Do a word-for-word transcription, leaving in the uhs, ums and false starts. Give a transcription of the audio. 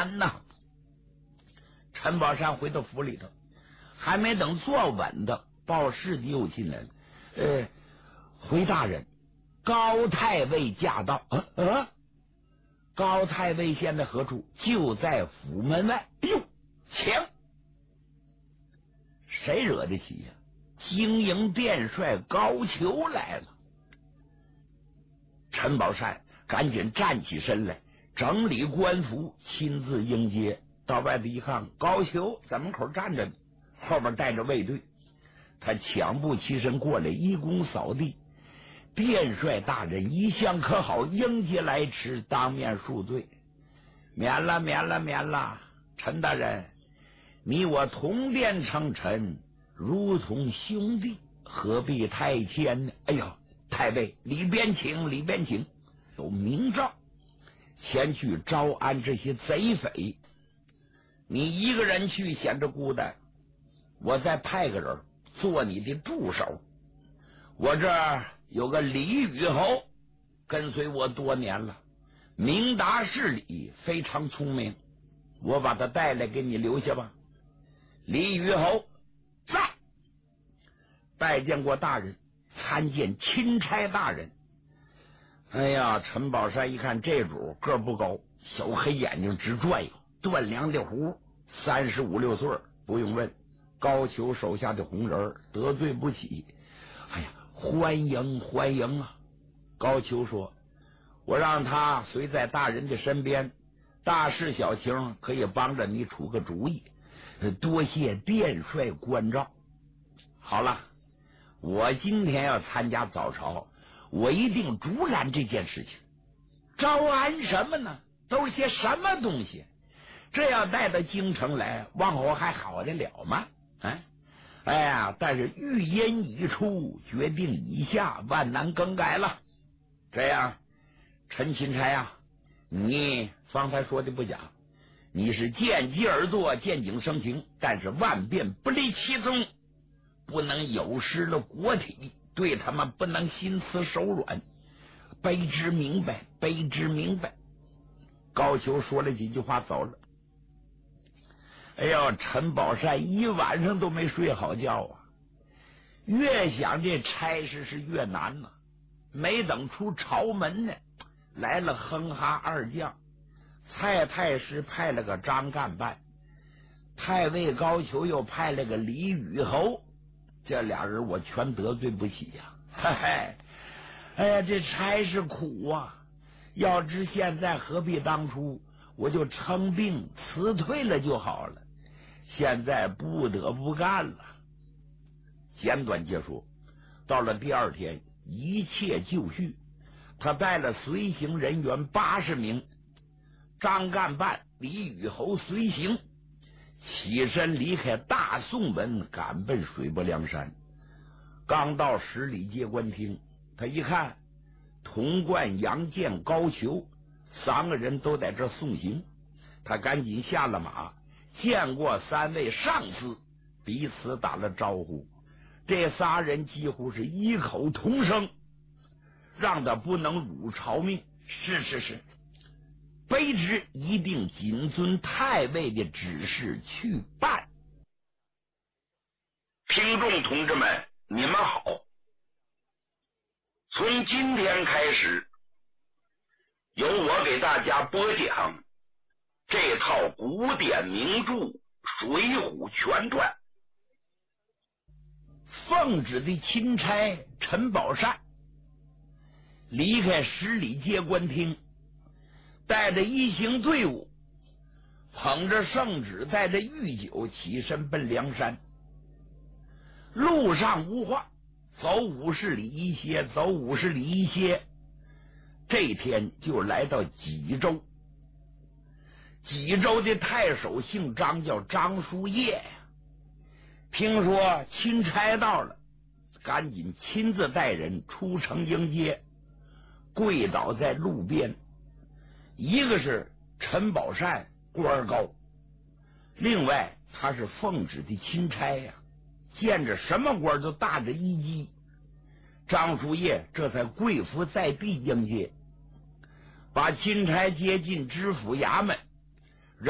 难呐！陈宝山回到府里头，还没等坐稳的，报事的又进来了。呃，回大人，高太尉驾到。啊啊！高太尉现在何处？就在府门外。哎呦，请！谁惹得起呀、啊？经营殿帅高俅来了。陈宝善赶紧站起身来，整理官服，亲自迎接。到外头一看，高俅在门口站着呢，后边带着卫队。他抢步起身过来，一躬扫地。殿帅大人一向可好，迎接来迟，当面恕罪。免了，免了，免了。陈大人，你我同殿称臣，如同兄弟，何必太谦呢？哎呀，太尉里边请，里边请。有明诏，前去招安这些贼匪。你一个人去显着孤单，我再派个人做你的助手。我这儿有个李宇侯，跟随我多年了，明达事理，非常聪明，我把他带来给你留下吧。李宇侯在，拜见过大人，参见钦差大人。哎呀，陈宝山一看这主个不高，小黑眼睛直转悠，断梁的胡，三十五六岁，不用问，高俅手下的红人，得罪不起。哎呀，欢迎欢迎啊！高俅说：“我让他随在大人的身边，大事小情可以帮着你出个主意。多谢殿帅关照。好了，我今天要参加早朝，我一定主揽这件事情。招安什么呢？都是些什么东西？这要带到京城来，往后还好得了吗？啊！哎呀，但是预言已出，决定已下，万难更改了。这样，陈钦差啊，你方才说的不假，你是见机而作，见景生情，但是万变不离其宗，不能有失了国体，对他们不能心慈手软。卑职明白，卑职明白。高俅说了几句话走了。哎呦，陈宝善一晚上都没睡好觉啊！越想这差事是越难呢、啊。没等出朝门呢，来了哼哈二将，蔡太师派了个张干办，太尉高俅又派了个李宇侯，这俩人我全得罪不起呀、啊！嘿嘿，哎呀，这差事苦啊！要知现在何必当初，我就称病辞退了就好了。现在不得不干了。简短结束。到了第二天，一切就绪。他带了随行人员八十名，张干办、李宇侯随行，起身离开大宋门，赶奔水泊梁山。刚到十里街官厅，他一看童贯、杨健、高俅三个人都在这送行，他赶紧下了马，见过三位上司，彼此打了招呼。这仨人几乎是异口同声，让他不能辱朝命。是是是，卑职一定谨遵太尉的指示去办。 听众同志们，你们好！从今天开始，由我给大家播讲这套古典名著《水浒全传》。 奉旨的钦差陈宝善离开十里街官厅，带着一行队伍，捧着圣旨，带着御酒，起身奔梁山。路上无话，走五十里一歇，走五十里一歇。这天就来到济州。济州的太守姓张，叫张叔夜。听说钦差到了，赶紧亲自带人出城迎接，跪倒在路边。一个是陈宝善，官高，另外他是奉旨的钦差呀、啊，见着什么官都大着一击。张叔夜这才跪伏在地迎接，把钦差接进知府衙门，